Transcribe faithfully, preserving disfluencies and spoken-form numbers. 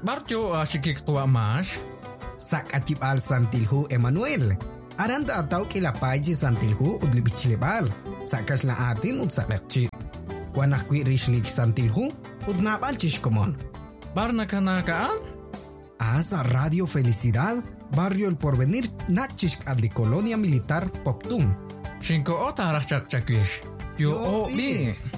barjo ashikik tua mas. Sak achip al Santilhu Emmanuel. Aranda ataw kila paji Santilhu udlibichilibal. Sakas la atin ud sakachit. Wanak kwi rishlik Santilhu ud napal chishkomon. Barna kanakaan? Asa Radio Felicidad, Barrio El Porvenir, Nakchisk adli Colonia Militar Poptum. Shinko ota rachak chakwish. Yo o bi.